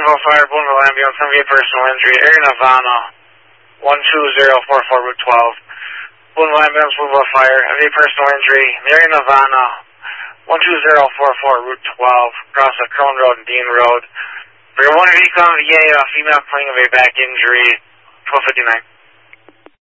Fire, Boonville Ambulance, heavy personal injury, area Nirvana, 12044, Route 12. Boonville Ambulance, Boonville Fire, heavy personal injury, area Nirvana, 12044, Route 12, across the Crone Road and Dean Road. For your one vehicle on the female claiming of a back injury, 1259.